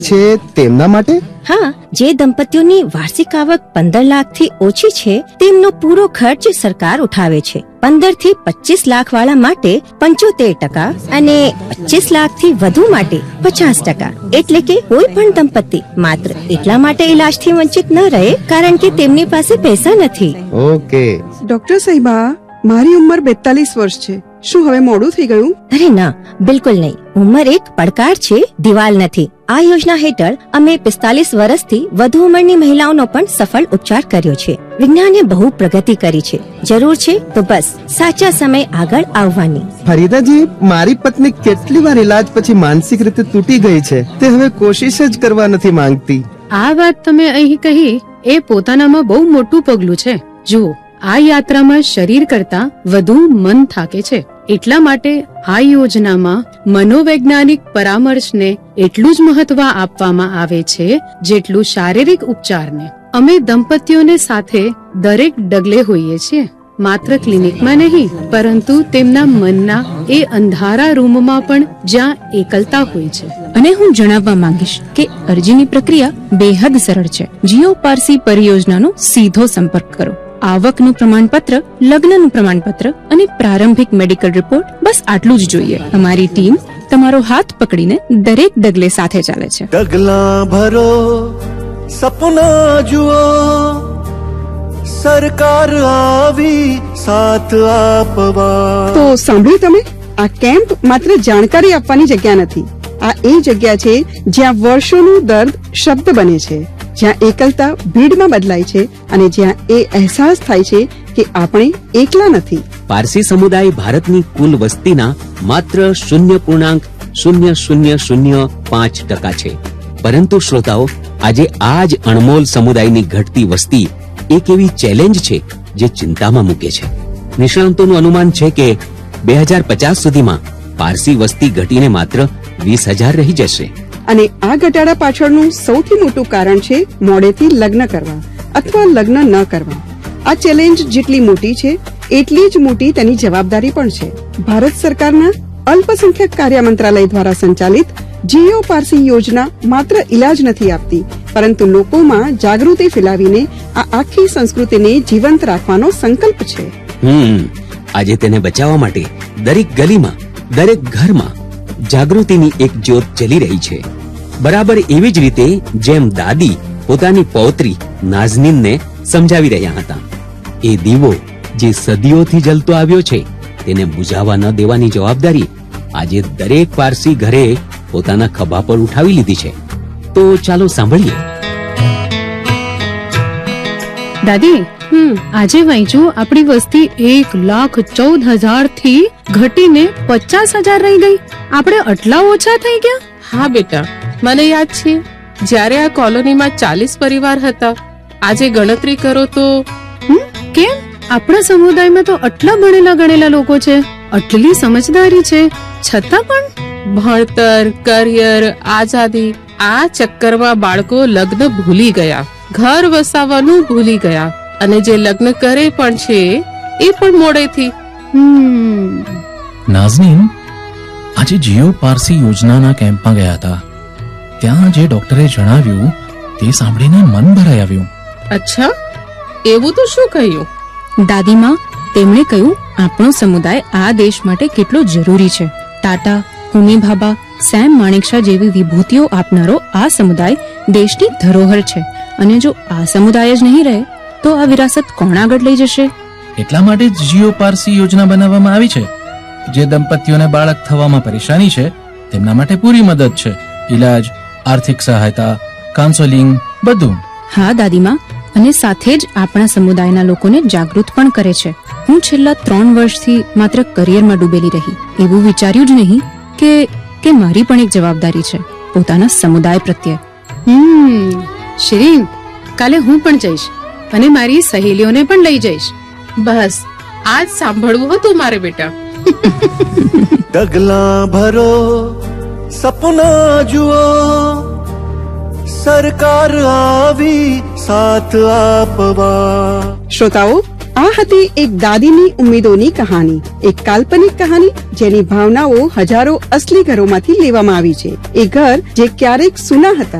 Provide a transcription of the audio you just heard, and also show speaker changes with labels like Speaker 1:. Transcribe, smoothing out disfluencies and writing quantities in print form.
Speaker 1: છે તેમના માટે?
Speaker 2: હા, જે દંપતીઓની વાર્ષિક આવક 15 લાખ થી ઓછી છે તેમનો પૂરો ખર્ચ સરકાર ઉઠાવે છે. 15 થી 25 લાખ વાળા માટે 75% અને 25 લાખ થી વધુ માટે 50%. એટલે કે કોઈ પણ દંપતી માત્ર એટલા માટે ઈલાજથી વંચિત ન રહે કારણ કે તેમની પાસે પૈસા નથી.
Speaker 1: ઓકે
Speaker 3: ડોક્ટર સાહેબા, મારી ઉંમર 42 વર્ષ છે. શું હવે મોડું થઈ ગયું?
Speaker 2: અરે ના, બિલકુલ નહીં. ઉંમર એક પડકાર છે, દિવાલ નથી. આ યોજના હેઠળ અમે 45 વર્ષથી વધુ ઉંમરની મહિલાઓનો પણ સફળ ઉપચાર કર્યો છે. વિજ્ઞાને બહુ પ્રગતિ કરી છે. જરૂર છે તો બસ સાચા સમય આગળ આવવાની.
Speaker 1: ફરીદાજી, મારી પત્ની કેટલી વાર ઇલાજ પછી માનસિક રીતે તૂટી ગઈ છે. તે હવે કોશિશ જ કરવા નથી માંગતી.
Speaker 4: આ વાત તમે અહીં કહી એ પોતાનામાં બહુ મોટું પગલું છે. જુઓ, આ યાત્રામાં શરીર કરતા વધુ મન થાકે છે. એટલા માટે આ યોજનામાં મનોવૈજ્ઞાનિક પરામર્શને એટલું જ મહત્વ આપવામાં આવે છે જેટલું શારીરિક ઉપચારને. અમે દંપતીઓને સાથે દરેક ડગલે હોઈએ છીએ. માત્ર ક્લિનિકમાં નહીં, પરંતુ તેમના મનના એ અંધારા રૂમમાં પણ જ્યાં એકલતા હોય છે.
Speaker 5: અને હું જણાવવા માંગીશ કે અરજીની પ્રક્રિયા બેહદ સરળ છે. જીઓ પારસી પરિયોજનાનો સીધો સંપર્ક કરો. આવકનું પ્રમાણપત્ર, લગ્નનું પ્રમાણપત્ર અને પ્રારંભિક મેડિકલ રિપોર્ટ, બસ આટલું જ જોઈએ. અમારી ટીમ તમારો હાથ પકડીને દરેક ડગલે સાથે ચાલે છે.
Speaker 6: ડગલા ભરો, સપના જુઓ, સરકાર આવી સાથ આપવા.
Speaker 3: તો સાંભળ્યું તમે? આ કેમ્પ માત્ર જાણકારી આપવાની જગ્યા નથી. આ એ જગ્યા છે જ્યાં વર્ષોનું દર્દ શબ્દ બને છે, જ્યાં એકલતા ભીડમાં બદલાય છે અને જ્યાં એ અહેસાસ થાય છે કે આપણે એકલા નથી.
Speaker 7: પારસી સમુદાય ભારતની કુલ વસ્તીના માત્ર 0.0005% છે. પરંતુ શ્રોતાઓ, આજે આ જ અણમોલ સમુદાયની ઘટતી વસ્તી એક એવી ચેલેન્જ છે જે ચિંતામાં મૂકે છે. નિષ્ણાંતોનું અનુમાન છે કે 2050 સુધીમાં પારસી વસ્તી ઘટીને માત્ર 20,000 રહી જશે.
Speaker 3: અને આ ઘટાડા પાછળનું સૌથી મોટું કારણ છે મોડેથી લગ્ન કરવા અથવા લગ્ન ન કરવા. આ ચેલેન્જ જેટલી મોટી છે એટલી જ મોટી તેની જવાબદારી પણ છે. ભારત સરકારના અલ્પસંખ્યક કાર્ય મંત્રાલય દ્વારા સંચાલિત જીઓ પારસી યોજના માત્ર ઇલાજ નથી આપતી, પરંતુ લોકોમાં જાગૃતિ ફેલાવીને આ આખી સંસ્કૃતિને જીવંત રાખવાનો સંકલ્પ છે.
Speaker 7: આજે તેને બચાવવા માટે દરેક ગલીમાં, દરેક ઘરમાં જાગૃતિની એક જ્યોત જલી રહી છે. બરાબર એવી જ રીતે જેમ દાદી પોતાની પૌત્રી નાઝનીનને સમજાવી રહ્યા હતા. એ દીવો જે સદીઓથી જલતો આવ્યો છે તેને બુઝાવા ન દેવાની જવાબદારી આજે દરેક પારસી ઘરે પોતાના ખભા પર ઉઠાવી લીધી છે. તો ચાલો સાંભળીએ.
Speaker 4: દાદી, આજે વાંચ્યું આપણી વસ્તી 1,14,000 થી ઘટીને 50,000 રહી ગઈ. આપણે આટલા ઓછા થઈ ગયા?
Speaker 8: હા બેટા, મને યાદ છે જ્યારે આ કોલોનીમાં 40 પરિવાર હતા. આજે ગણતરી કરો તો
Speaker 4: કેમ? આપણા સમુદાયમાં તો આટલા ભણેલા ગણેલા લોકો છે, આટલી સમજદારી છે, છતાં પણ
Speaker 8: ભણતર, કરિયર, આઝાદી, આ ચક્કરમાં બાળકો લગ્ન ભૂલી ગયા, ઘર વસાવવાનું ભૂલી ગયા અને જે લગ્ન કરે પણ છે એ પણ મોડેથી.
Speaker 9: નાઝનીન, આજે જીઓ પારસી યોજનાના કેમ્પમાં ગયા હતા. ત્યાં જે ડોક્ટરે જણાવ્યું તે સાંભળીને મન ભરાઈ આવ્યું.
Speaker 8: અચ્છા, એવું તો શું કહ્યું?
Speaker 5: દાદીમાં, તેમણે કહ્યું આપણો સમુદાય આ દેશ માટે કેટલો જરૂરી છે. ટાટા, હોમી ભાભા, સેમ માણેકશા જેવી વિભૂતિઓ આપનારો આ સમુદાય દેશની ધરોહર છે. અને જો આ સમુદાય જ નહીં રહે તો આ વિરાસત કોણ આગળ લઈ જશે?
Speaker 9: એટલા માટે જ જીઓ પારસી યોજના બનાવવામાં આવી છે. જે દંપતીઓને બાળક થવામાં પરેશાની છે તેમના માટે પૂરી મદદ છે. ઇલાજ, આર્થિક સહાયતા, કાઉન્સેલિંગ, બધું.
Speaker 5: હા દાદીમાં, અને સાથે જ આપણા સમુદાયના લોકોને જાગૃત પણ કરે છે. હું છેલ્લા 3 વર્ષથી માત્ર કરિયરમાં ડૂબેલી રહી. એવું વિચાર્યું જ નહીં કે મારી પણ એક જવાબદારી છે પોતાના સમુદાય પ્રત્યે.
Speaker 4: શિરીન, કાલે હું પણ જઈશ અને મારી સહેલીઓને પણ લઈ જઈશ.
Speaker 8: બસ આજ સાંભળવું હતું મારે બેટા.
Speaker 6: ડગલા ભરો, સપના જુઓ, સરકાર આવી સાથ આપવા.
Speaker 3: શ્રોતાઓ, આ હતી એક દાદીની ઉમ્મીદોની કહાની, એક કાલ્પનિક કહાની જેની ભાવનાઓ હજારો અસલી ઘરોમાંથી લેવામાં આવી છે. એ ઘર જે ક્યારેક સૂના હતા